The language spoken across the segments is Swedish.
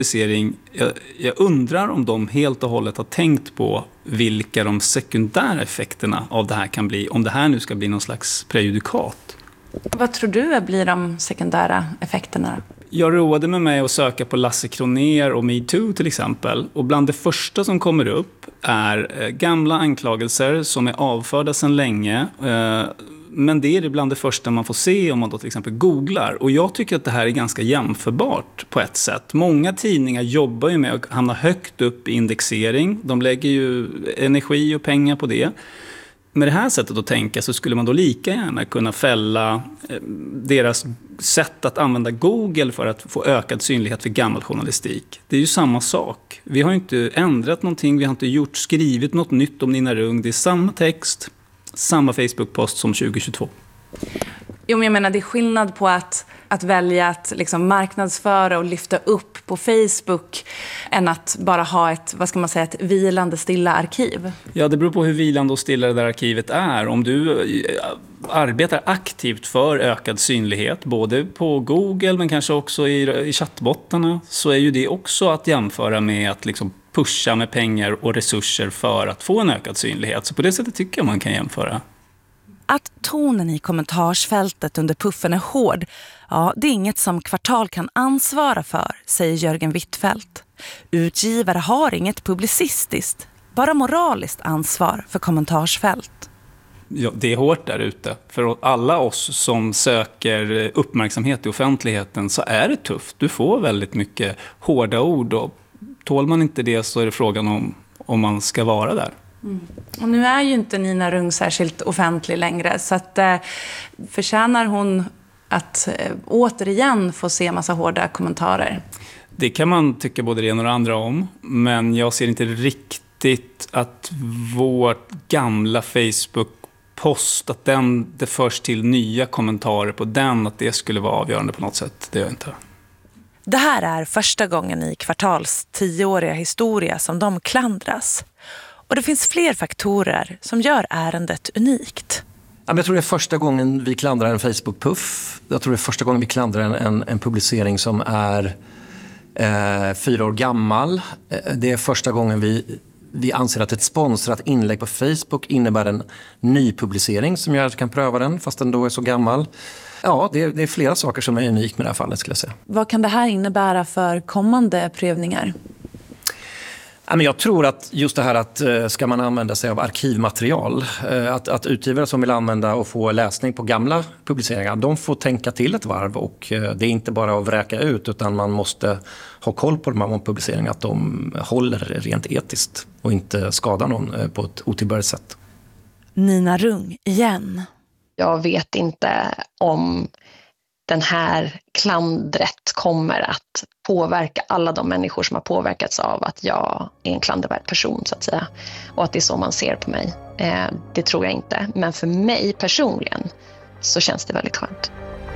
Jag undrar om de helt och hållet har tänkt på vilka de sekundära effekterna av det här kan bli, om det här nu ska bli någon slags prejudikat. Vad tror du blir de sekundära effekterna? Jag roade med att söka på Lasse Kronér och MeToo till exempel. Och bland det första som kommer upp är gamla anklagelser som är avförda sedan länge. Men det är bland det första man får se om man då till exempel googlar. Och jag tycker att det här är ganska jämförbart på ett sätt. Många tidningar jobbar ju med att hamna högt upp i indexering. De lägger ju energi och pengar på det. Med det här sättet att tänka så skulle man då lika gärna kunna fälla deras sätt att använda Google för att få ökad synlighet för gammal journalistik. Det är ju samma sak. Vi har ju inte ändrat någonting, vi har inte skrivit något nytt om Nina Rung. Det är samma text, samma Facebook-post som 2022. Jo, men jag menar, det är skillnad på att välja att liksom marknadsföra och lyfta upp på Facebook än att bara ha ett vilande stilla arkiv. Ja, det beror på hur vilande och stilla det där arkivet är. Om du arbetar aktivt för ökad synlighet, både på Google men kanske också i chattbottarna, så är ju det också att jämföra med att liksom pusha med pengar och resurser för att få en ökad synlighet. Så på det sättet tycker jag man kan jämföra. Att tonen i kommentarsfältet under puffen är hård, ja, det är inget som Kvartal kan ansvara för, säger Jörgen Wittfeldt. Utgivare har inget publicistiskt, bara moraliskt ansvar för kommentarsfält. Ja, det är hårt där ute. För alla oss som söker uppmärksamhet i offentligheten så är det tufft. Du får väldigt mycket hårda ord och tål man inte det så är det frågan om man ska vara där. Mm. Och nu är ju inte Nina Rung särskilt offentlig längre, så att förtjänar hon att återigen få se massa hårda kommentarer? Det kan man tycka både det ena och det andra om, men jag ser inte riktigt att vårt gamla Facebook-post, att det förs till nya kommentarer på den, att det skulle vara avgörande på något sätt. Det gör jag inte. Det här är första gången i Kvartals 10-åriga historia som de klandras. Och det finns fler faktorer som gör ärendet unikt. Jag tror det är första gången vi klandrar en Facebook-puff. Jag tror det är första gången vi klandrar en publicering som är 4 år gammal. Det är första gången vi anser att ett sponsrat inlägg på Facebook innebär en ny publicering som gör att vi kan pröva den fast den då är så gammal. Ja, det är flera saker som är unikt med det här fallet, skulle jag säga. Vad kan det här innebära för kommande prövningar? Jag tror att just det här att ska man använda sig av arkivmaterial, att utgivare som vill använda och få läsning på gamla publiceringar, de får tänka till ett varv, och det är inte bara att vräka ut utan man måste ha koll på de här publiceringarna, att de håller rent etiskt och inte skadar någon på ett otillbörligt sätt. Nina Rung igen. Jag vet inte om den här klandret kommer att påverka alla de människor som har påverkats av att jag är en klandervärd person, så att säga. Och att det är så man ser på mig. Det tror jag inte. Men för mig personligen så känns det väldigt skönt.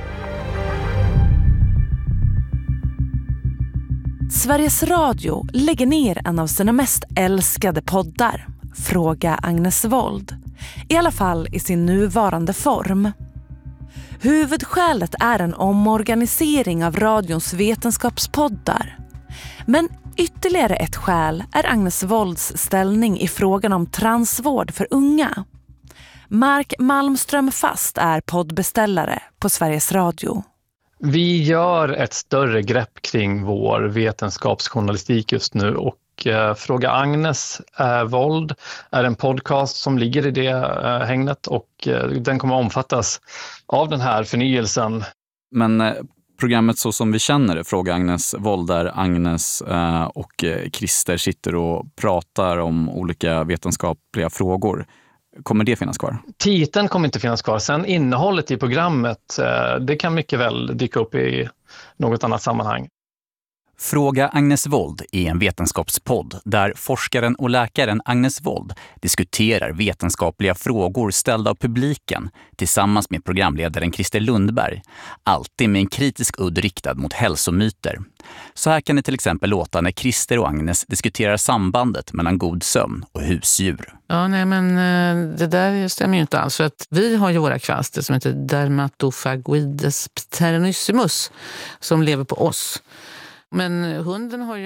Sveriges Radio lägger ner en av sina mest älskade poddar, Fråga Agnes Wold. I alla fall i sin nuvarande form. Huvudskälet är en omorganisering av radions vetenskapspoddar. Men ytterligare ett skäl är Agnes Wolds ställning i frågan om transvård för unga. Mark Malmström Fast är poddbeställare på Sveriges Radio. Vi gör ett större grepp kring vår vetenskapsjournalistik just nu, och Fråga Agnes Wold är en podcast som ligger i det hängnet, och den kommer omfattas av den här förnyelsen. Men programmet så som vi känner det, Fråga Agnes Wold, där Agnes och Christer sitter och pratar om olika vetenskapliga frågor. Kommer det finnas kvar? Titeln kommer inte finnas kvar. Sen innehållet i programmet, det kan mycket väl dyka upp i något annat sammanhang. Fråga Agnes Wold är en vetenskapspodd där forskaren och läkaren Agnes Wold diskuterar vetenskapliga frågor ställda av publiken tillsammans med programledaren Christer Lundberg, alltid med en kritisk udd riktad mot hälsomyter. Så här kan det till exempel låta när Christer och Agnes diskuterar sambandet mellan god sömn och husdjur. Ja, nej, men det där stämmer ju inte alls. För att vi har ju våra kvaster som heter Dermatophagoides pteronosymus som lever på oss. Men hunden har ju